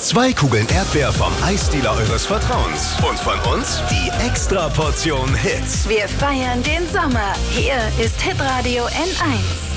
2 Kugeln Erdbeer vom Eisdealer eures Vertrauens. Und von uns die Extra-Portion Hits. Wir feiern den Sommer. Hier ist Hitradio N1.